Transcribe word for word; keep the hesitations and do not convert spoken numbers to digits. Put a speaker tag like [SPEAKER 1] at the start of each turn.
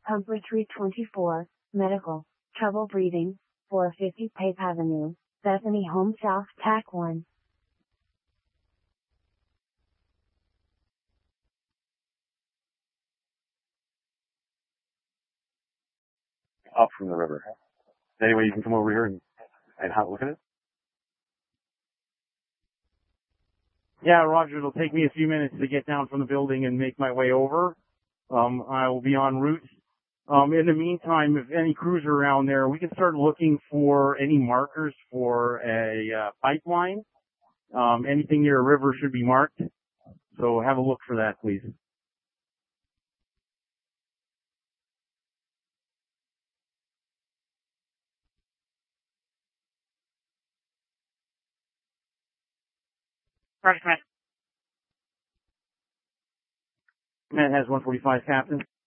[SPEAKER 1] Comfort three twenty-four, Medical, Trouble Breathing, four fifty Pape Avenue, Bethany Home South, T A C one.
[SPEAKER 2] Up from the river. Anyway, you can come over here and, and have a look at it.
[SPEAKER 3] Yeah, Roger, it'll take me a few minutes to get down from the building and make my way over. Um, I will be en route. Um, in the meantime, if any crews are around there, we can start looking for any markers for a uh, pipeline. Um, anything near a river should be marked. So have a look for that, please.
[SPEAKER 4] Roger, command.
[SPEAKER 3] Command has one forty-five, Captain.